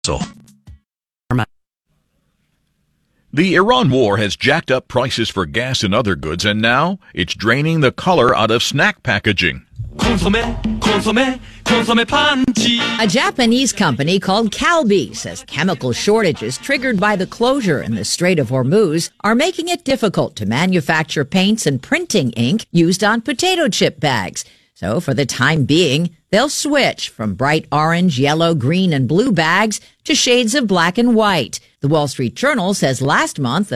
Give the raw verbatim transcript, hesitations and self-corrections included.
The Iran war has jacked up prices for gas and other goods, and now it's draining the color out of snack packaging. A Japanese company called Calbee says chemical shortages triggered by the closure in the Strait of Hormuz are making it difficult to manufacture paints and printing ink used on potato chip bags. So for the time being, they'll switch from bright orange, yellow, green, and blue bags to shades of black and white. The Wall Street Journal says last month